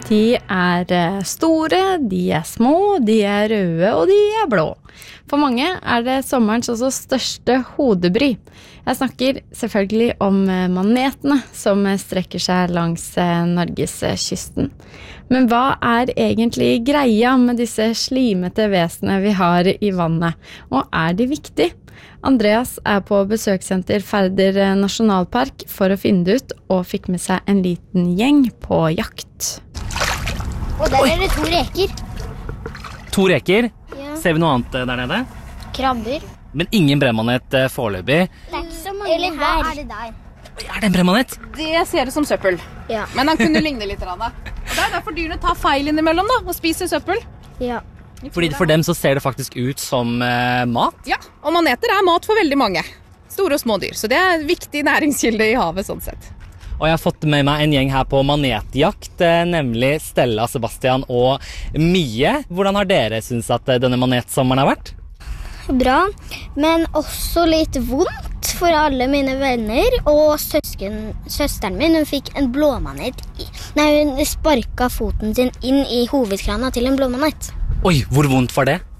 De store, de små, de røde og de blå. For mange det sommerens også største hodebry. Jeg snakker selvfølgelig om manetene som strekker seg langs Norgeskysten. Men hva egentlig greia med disse slimete vesenene vi har i vannet? Og de viktige? Andreas på besøkssenter Færder nasjonalpark for å finne det ut, og fikk med seg en liten gjeng på jakt. Og der det 2 reker. 2 reker? Ja. Ser vi noe annet der nede? Krabber. Men ingen brennmanet foreløpig. Det ikke så mange. Eller her det der. Det en brennmanet? Det ser ut som søppel. Ja. Men han kunne ligne litt. Og det derfor dyrene tar feil innimellom da, og spiser søppel. Ja. Fordi for dem så ser det faktisk ut som mat? Ja, og maneter mat for veldig mange. Store og små dyr. Så det en viktig næringskilde i havet sånn sett. Og jeg har fått med meg en gjeng her på manetjakt, nemlig Stella, Sebastian og Mie. Hvordan har dere syntes at denne manetsommeren har vært? Bra, men også litt vondt for alle mine venner. Og søsteren min, hun fikk en blåmanet. Hun sparket foten sin inn i hovedkrana til en blåmanet. Oi, hvor vondt var det?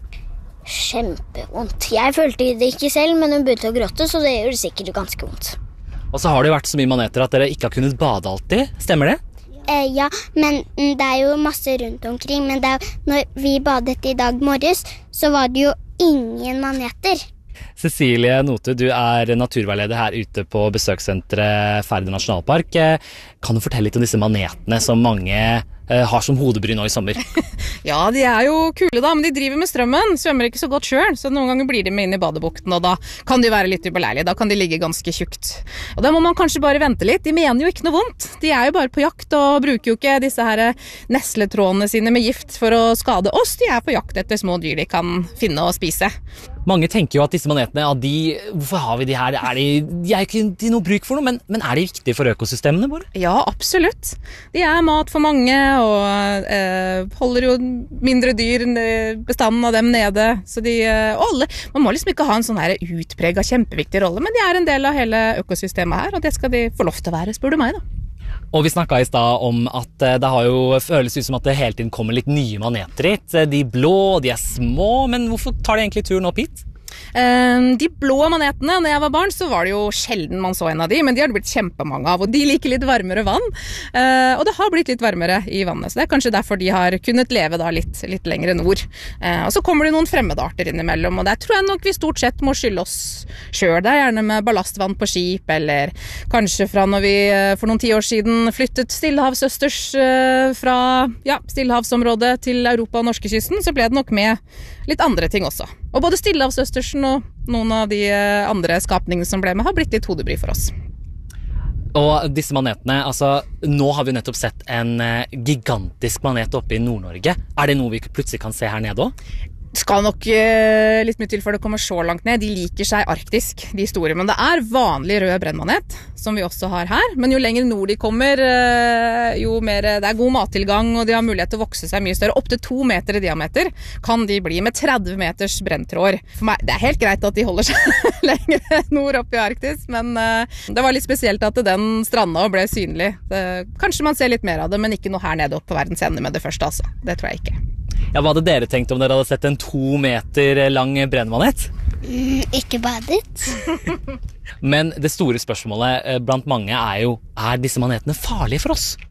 Kjempevondt. Jeg følte det ikke selv, men hun begynte å gråte, så det gjør sikkert ganske vondt. Og så har det jo vært så mye maneter at dere ikke har kunnet bade alltid. Stemmer det? Ja, men det jo masse rundt omkring. Men når vi badet i dag morges, så var det jo ingen maneter. Cecilie Note, du naturveileder her ute på besøkssenteret Færder nasjonalpark. Kan du fortelle litt om disse manetene som mange har som hodebry nå i sommer? Ja, de jo kule da, men de driver med strømmen, svømmer ikke så godt selv, så noen ganger blir de med inn i badebukten, og da kan de være litt ubeleilige, da kan de ligge ganske tjukt. Og da må man kanskje bare vente litt, de mener jo ikke noe vondt, de jo bare på jakt og bruker jo ikke disse her nesletrådene sine med gift for å skade oss, de på jakt etter små dyr de kan finne og spise. Mange tenker jo at disse manetene, hvorfor har vi de her? De ikke til noe bruk for noe, men de viktige for økosystemene våre? Ja, absolutt. De mat for mange, og holder jo mindre dyr, bestanden av dem nede. Så man må liksom ikke ha en sånn her utpreget kjempeviktig rolle, men de en del av hele økosystemet her, og det skal de få lov til å være, spør du meg da. Og vi snakket i sted om at det har jo føles ut som at det hele tiden kommer litt nye maneter hit. De blå, de små, men hvorfor tar de egentlig turen opp hit? De blå manetene, når jeg var barn, så var det jo sjelden man så en av de, men de har det blitt kjempemange av, og de liker litt varmere vann. Og det har blitt litt varmere i vannet, så det kanskje derfor de har kunnet leve da litt lengre nord. Og så kommer det noen fremmedarter innimellom, og der tror jeg nok vi stort sett må skylde oss selv. Det gjerne med ballastvann på skip, eller kanskje fra når vi for noen 10 år siden flyttet stillehavsøsters fra stillehavsområdet til Europa og norskekysten, så ble det nok med litt andre ting også. Og både stillehavsøstersen og noen av de andre skapningene som ble med har blitt litt hodebry for oss. Og disse manetene, nå har vi nettopp sett en gigantisk manet oppe i Nord-Norge. Det noe vi plutselig kan se her nede også? Skal nok litt mye til før det kommer så langt ned. De liker seg arktisk, de store. Men det vanlig rød brennmanet, som vi også har her. Men jo lenger nord de kommer, jo mer det god mattilgang, og de har mulighet til å vokse seg mye større. Opp til 2 meter i diameter kan de bli med 30 meters brenntråd. For meg, det helt greit at de holder seg lenger nord oppe i Arktis, men det var litt spesielt at den stranda ble synlig. Kanskje man ser litt mer av det, men ikke noe her nede oppe på verdens ende med det første, altså. Det tror jeg ikke. Ja, hva hadde dere tenkt om dere hadde sett en 2 meter lang brennmanet? Ikke badet. Men det store spørsmålet blant mange jo, disse manetene farlige for oss?